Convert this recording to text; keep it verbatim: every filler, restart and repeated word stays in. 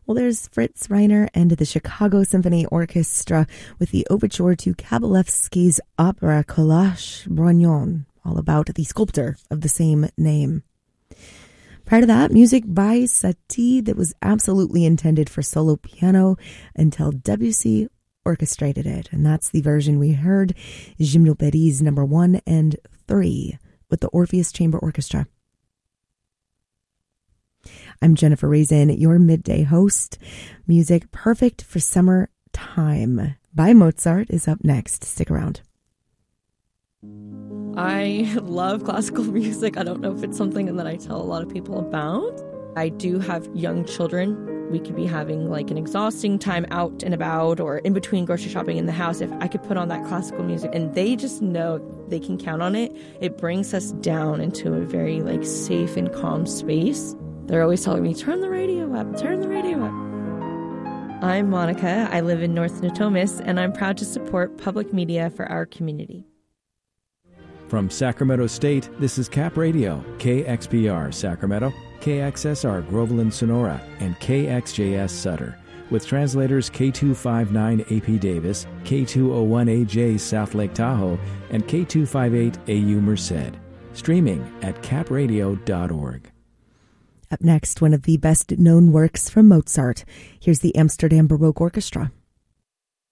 Well, there's Fritz Reiner and the Chicago Symphony Orchestra with the overture to Kabalevsky's opera Kolash Brognon, all about the sculptor of the same name. Prior to that, music by Satie that was absolutely intended for solo piano until Debussy orchestrated it. And that's the version we heard, Gymnopédie number one and three with the Orpheus Chamber Orchestra. I'm Jennifer Raisin, your midday host. Music perfect for summer time by Mozart is up next. Stick around. I love classical music. I don't know if it's something that I tell a lot of people about. I do have young children. We could be having like an exhausting time out and about or in between grocery shopping in the house. If I could put on that classical music and they just know they can count on it, it brings us down into a very like safe and calm space. They're always telling me, turn the radio up, turn the radio up. I'm Monica. I live in North Natomas, and I'm proud to support public media for our community. From Sacramento State, this is Cap Radio, K X P R Sacramento, K X S R Groveland Sonora, and K X J S Sutter, with translators K two fifty-nine A P Davis, K two oh one A J South Lake Tahoe, and K two fifty-eight A U Merced. Streaming at cap radio dot org. Up next, one of the best-known works from Mozart. Here's the Amsterdam Baroque Orchestra.